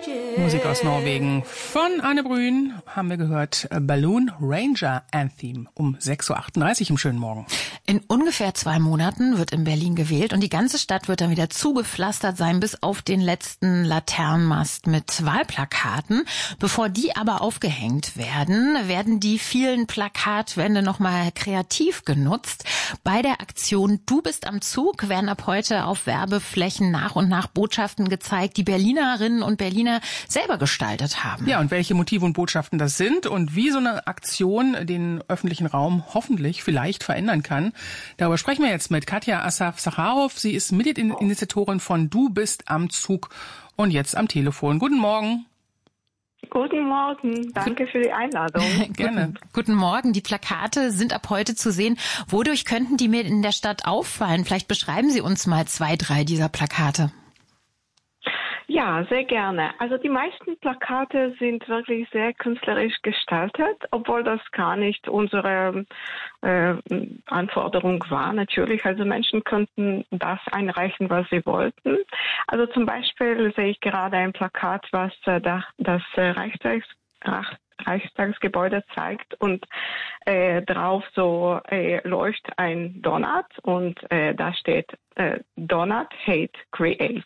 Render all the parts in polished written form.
Musik aus Norwegen. Von Anne Brün haben wir gehört Balloon Ranger Anthem um 6.38 Uhr im schönen Morgen. In ungefähr 2 Monaten wird in Berlin gewählt und die ganze Stadt wird dann wieder zugepflastert sein, bis auf den letzten Laternenmast mit Wahlplakaten. Bevor die aber aufgehängt werden, werden die vielen Plakatwände nochmal kreativ genutzt. Bei der Aktion Du bist am Zug werden ab heute auf Werbeflächen nach und nach Botschaften gezeigt, die Berlinerinnen und Berliner selber gestaltet haben. Ja, und welche Motive und Botschaften das sind und wie so eine Aktion den öffentlichen Raum hoffentlich vielleicht verändern kann. Darüber sprechen wir jetzt mit Katja Assaf-Sacharow. Sie ist Mitinitiatorin von Du bist am Zug und jetzt am Telefon. Guten Morgen. Guten Morgen, danke für die Einladung. Gerne. Guten Morgen, die Plakate sind ab heute zu sehen. Wodurch könnten die mir in der Stadt auffallen? Vielleicht beschreiben Sie uns mal 2, 3 dieser Plakate. Ja, sehr gerne. Also die meisten Plakate sind wirklich sehr künstlerisch gestaltet, obwohl das gar nicht unsere Anforderung war. Natürlich, also Menschen könnten das einreichen, was sie wollten. Also zum Beispiel sehe ich gerade ein Plakat, was das Reichstagsgebäude zeigt und drauf so leuchtet ein Donut und da steht Donut Hate Create.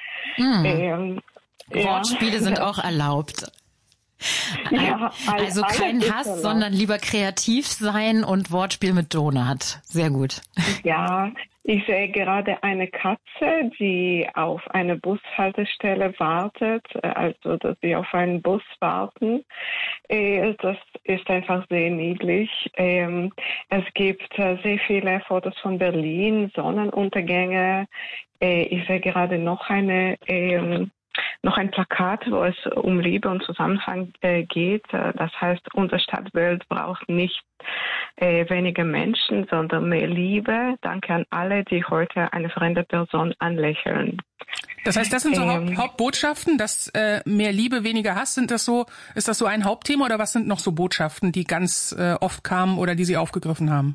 Wortspiele sind auch erlaubt. Ja, also kein Hass, sondern lieber kreativ sein und Wortspiel mit Donut. Sehr gut. Ja, ich sehe gerade eine Katze, die auf eine Bushaltestelle wartet, also dass sie auf einen Bus warten. Das ist einfach sehr niedlich. Es gibt sehr viele Fotos von Berlin, Sonnenuntergänge. Ich sehe gerade noch ein Plakat, wo es um Liebe und Zusammenhang geht. Das heißt, unser Stadtbild braucht nicht weniger Menschen, sondern mehr Liebe. Danke an alle, die heute eine fremde Person anlächeln. Das heißt, das sind so Hauptbotschaften, dass mehr Liebe, weniger Hass, ist das so ein Hauptthema oder was sind noch so Botschaften, die ganz oft kamen oder die Sie aufgegriffen haben?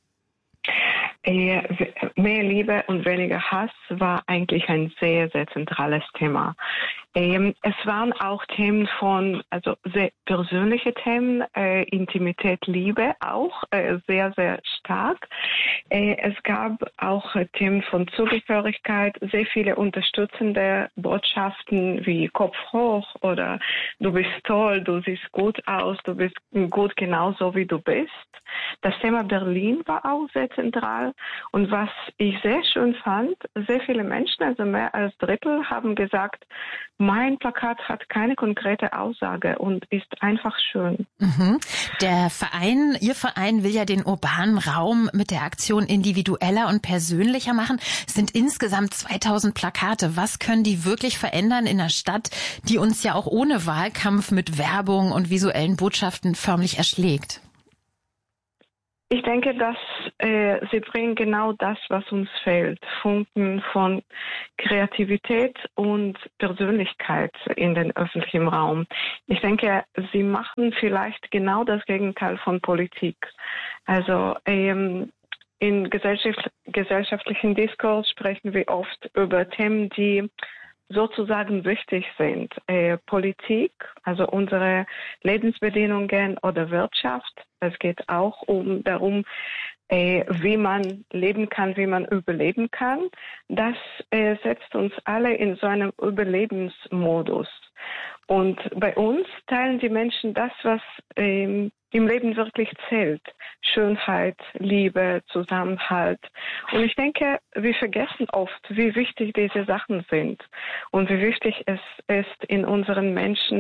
Mehr Liebe und weniger Hass war eigentlich ein sehr, sehr zentrales Thema. Es waren auch Themen also sehr persönliche Themen, Intimität, Liebe auch, sehr, sehr stark. Es gab auch Themen von Zugehörigkeit, sehr viele unterstützende Botschaften wie Kopf hoch oder du bist toll, du siehst gut aus, du bist gut genauso wie du bist. Das Thema Berlin war auch sehr zentral und was ich sehr schön fand, sehr viele Menschen, also mehr als Drittel, haben gesagt, mein Plakat hat keine konkrete Aussage und ist einfach schön. Mhm. Ihr Verein will ja den urbanen Raum mit der Aktion individueller und persönlicher machen. Es sind insgesamt 2000 Plakate. Was können die wirklich verändern in einer Stadt, die uns ja auch ohne Wahlkampf mit Werbung und visuellen Botschaften förmlich erschlägt? Ich denke, dass sie bringen genau das, was uns fehlt. Funken von Kreativität und Persönlichkeit in den öffentlichen Raum. Ich denke, sie machen vielleicht genau das Gegenteil von Politik. Also in gesellschaftlichen Diskurs sprechen wir oft über Themen, die sozusagen wichtig sind. Politik, also unsere Lebensbedingungen oder Wirtschaft. Es geht auch darum, wie man leben kann, wie man überleben kann. Das setzt uns alle in so einem Überlebensmodus. Und bei uns teilen die Menschen das, was im Leben wirklich zählt. Schönheit, Liebe, Zusammenhalt. Und ich denke, wir vergessen oft, wie wichtig diese Sachen sind und wie wichtig es ist, in unseren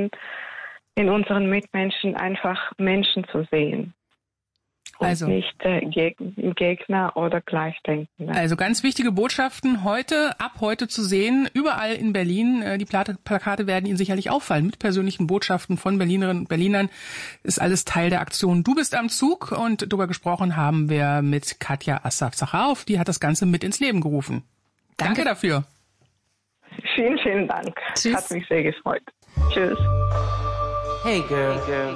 Mitmenschen einfach Menschen zu sehen. Und nicht Gegner oder Gleichdenkende. Also ganz wichtige Botschaften ab heute zu sehen, überall in Berlin. Die Plakate werden Ihnen sicherlich auffallen mit persönlichen Botschaften von Berlinerinnen und Berlinern. Ist alles Teil der Aktion Du bist am Zug und darüber gesprochen haben wir mit Katja Assaf-Sacharow. Die hat das Ganze mit ins Leben gerufen. Danke dafür. Vielen, vielen Dank. Tschüss. Hat mich sehr gefreut. Tschüss. Hey girl,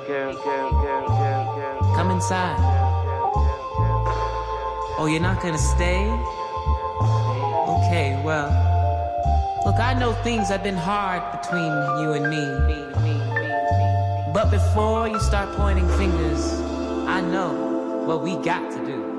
come inside. Oh, you're not gonna stay? Okay, well, Look, I know things have been hard between you and me. But before you start pointing fingers, I know what we got to do.